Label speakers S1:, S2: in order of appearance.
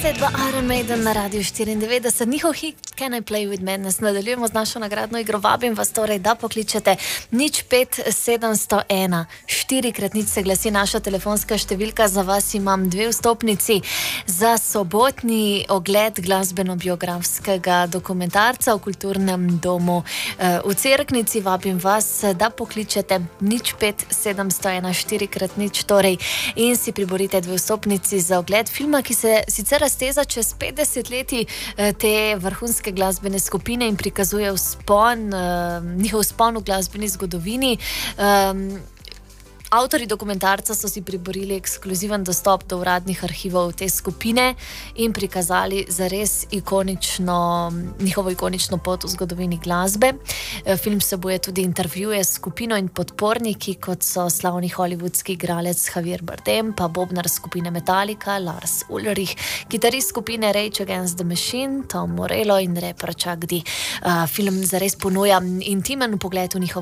S1: zasedba Iron Maiden na Radiu 94, njihov hit Can I Play With Madness. Nadaljujemo z našo nagradno igro. Vabim vas torej, da pokličete 05701. 4x0 se glasi naša telefonska številka. Za vas imam 2 vstopnici za sobotni ogled glasbeno-biografskega dokumentarca v Kulturnem domu v Cerknici. Vabim vas, da pokličete 05701 4x0 torej in si priborite 2 vstopnici za ogled filma, ki se sicer razteza čez 50 leti te vrhunske glasbene skupine in prikazuje njihov vzpon v glasbeni zgodovini. Avtorji dokumentarca so si priborili ekskluziven dostop do uradnih arhivov te skupine in prikazali zares njihovo ikonično pot v zgodovini glasbe. Film vsebuje tudi intervjuje s skupino in podporniki, kot so slavni hollywoodski igralec Javier Bardem, pa bobnar skupine Metallica Lars Ulrich, kitarist skupine Rage Against the Machine Tom Morello in reper Chuck D. Film zares ponuja intimen pogled v njihovo